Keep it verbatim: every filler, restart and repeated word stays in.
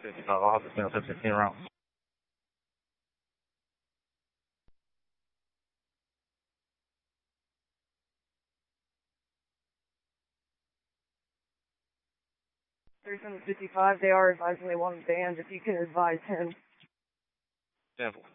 fifty-five, I'll have this man at fifteen rounds. thirty-seven fifty-five, they are advising they want him banned. If you can advise him. Simple.